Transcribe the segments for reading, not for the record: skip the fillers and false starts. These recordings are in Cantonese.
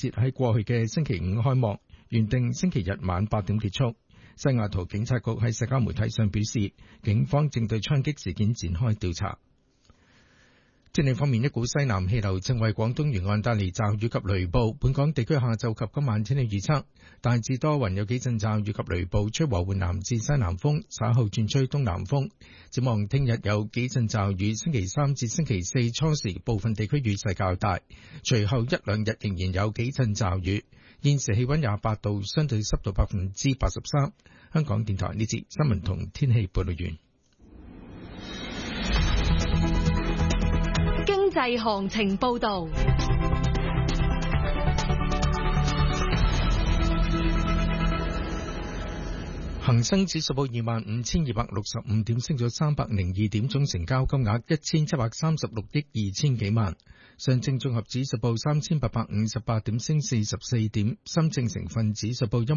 節喺過去嘅星期五開幕，原定星期日晚8點結束。西雅圖警察局喺社交媒體上表示，警方正對槍擊事件展開調查。天氣方面，一股西南氣流正為廣東沿岸帶嚟驟雨及雷暴。本港地區下晝及今晚天氣預測，大致多雲，有幾陣驟雨及雷暴，吹和緩南至西南風，稍後轉吹東南風。展望聽日有幾陣驟雨，星期三至星期四初時部分地區雨勢較大，隨後一兩日仍然有幾陣驟雨。現時氣溫28度，相對濕度83%。香港電台呢節新聞同天氣報道完。 經濟行情報道。 恒生指數報25,265點，升咗302點，總成交金額1736億2千幾萬。上證綜合指數報3858點，升44點。深證成分指數報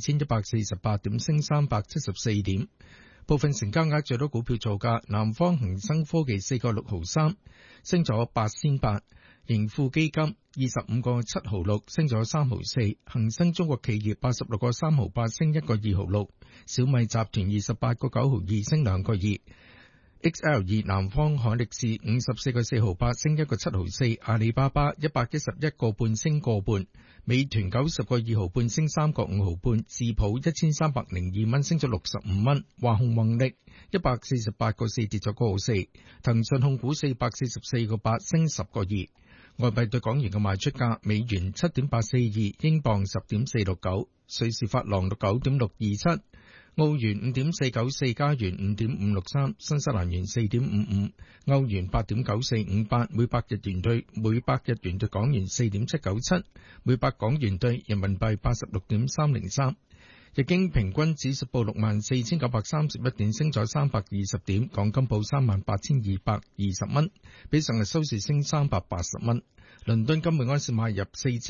14,148點，升374點。部分成交額最多股票造價，南方恒生科技4個6毫3，升咗8仙8；盈富基金25個7毫6，升咗3毫4；恒生中國企業86個3毫8，升1個2毫6；小米集團28個9毫2，升2個2。XL2 南方海力士54個4毫8，升1個7毫4；阿里巴巴111個半，升個半；美團90個2毫半，升3個5毫半；智普1302蚊，升咗65蚊；華虹宏力148個4，跌咗個毫4；騰訊控股444個8，升10個2。外幣對港元嘅賣出價：美元7.842，英鎊10.469，瑞士法郎9.627。澳元5.494，加元5.563，新西蘭元4.55，歐元8.9458，每百日元對港元4.797，每百港元對人民幣86.303。日經平均指數報64,931點，升咗320點。港金報38,220蚊，比上日收市升380蚊。倫敦金每盎司買入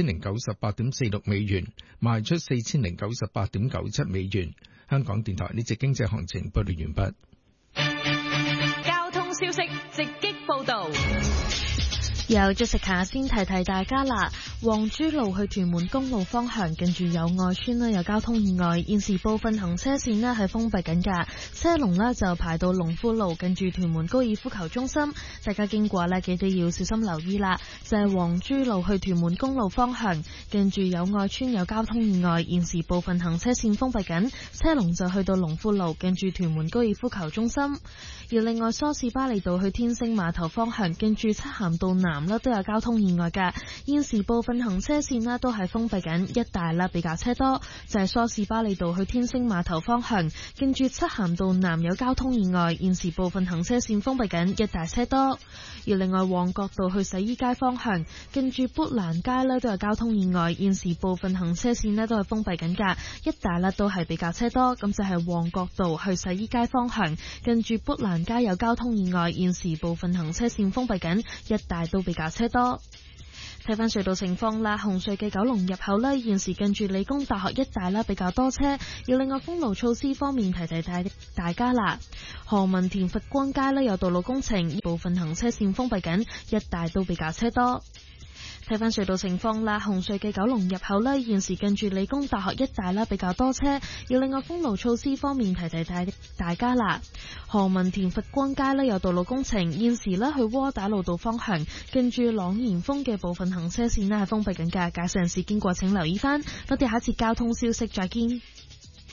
4,098.46美元，賣出4,098.97美元。香港電台呢節經濟行情報道完畢。交通消息直擊報道。 有 Jessica 先提提大家啦，黃珠路去屯門公路方向近住友愛村有交通意外，現時部分行車線係封閉緊㗎，車龍就排到龍富路近住屯門高爾夫球中心，大家經過記得要小心留意啦。就係黃珠路去屯門公路方向近住友愛村有交通意外，現時部分行車線封閉緊，車龍就去到龍富路近住屯門高爾夫球中心。而另外梳士巴利道去天星碼頭方向近住漆咸道南都有交通意外㗎，現時部分行車線都係封閉緊，一帶比較車多。就係梳士巴利道去天星碼頭方向近住漆咸道南有交通意外，現時部分行車線封閉緊，一帶車多。而另外旺角道去洗衣街方向近住砵蘭街都有交通意外，現時部分行車線都係封閉緊㗎，一帶都係比較車多。咁就係旺角道去洗衣街方向近住砵蘭街有交通意外，現時部分行車線封閉緊，一帶都比較車多。睇翻隧道情況啦，紅隧嘅九龍入口現時近住理工大學一帶比較多車。而另外封路措施方面，提大家啦，何文田佛光街有道路工程，部分行車線封閉緊，一帶都比較車多。睇翻隧道情況啦，紅隧嘅九龍入口現時近住理工大學一帶比較多車。而另外封路措施方面，提大家啦，何文田佛光街有道路工程，現時去窩打老道方向近住朗然峰嘅部分行車線係封閉緊㗎，駕駛人士經過請留意翻。我哋下一次交通消息再見。